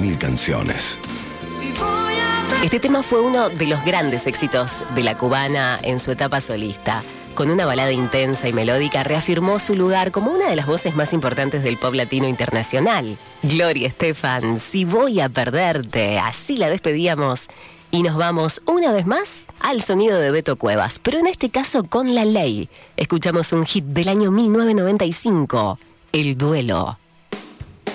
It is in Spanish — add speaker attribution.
Speaker 1: 100.000 canciones.
Speaker 2: Este tema fue uno de los grandes éxitos de la cubana en su etapa solista. Con una balada intensa y melódica reafirmó su lugar como una de las voces más importantes del pop latino internacional. Gloria Estefan, Si voy a perderte, así la despedíamos. Y nos vamos una vez más al sonido de Beto Cuevas, pero en este caso con La Ley. Escuchamos un hit del año 1995, El Duelo.